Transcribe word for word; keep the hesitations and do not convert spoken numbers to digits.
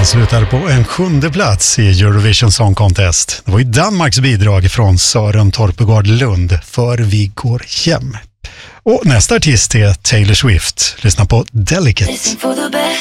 slutar på en sjunde plats i Eurovision Song Contest. Det var ju Danmarks bidrag från Sören Torpegård Lund, För vi går hem. Och nästa artist är Taylor Swift. Lyssna på Delicate.